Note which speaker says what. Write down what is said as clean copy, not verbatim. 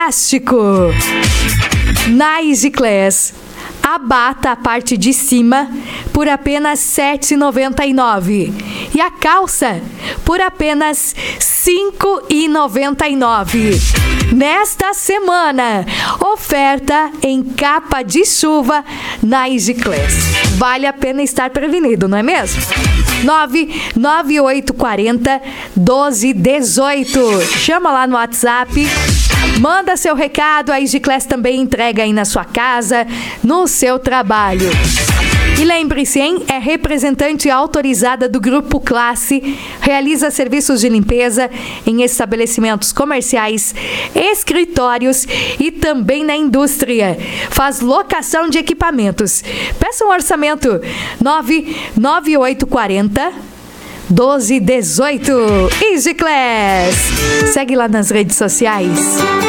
Speaker 1: Fantástico! Na Easy Class, a bata, a parte de cima, por apenas R$ 7,99. E a calça, por apenas R$ 5,99. Nesta semana, oferta em capa de chuva na Easy Class. Vale a pena estar prevenido, não é mesmo? 99840-1218. Chama lá no WhatsApp. Manda seu recado, a Easy Class também entrega aí na sua casa, no seu trabalho. E lembre-se, hein? É representante autorizada do Grupo Classe, realiza serviços de limpeza em estabelecimentos comerciais, escritórios e também na indústria. Faz locação de equipamentos. Peça um orçamento 99840-1218. Easy Class. Segue lá nas redes sociais.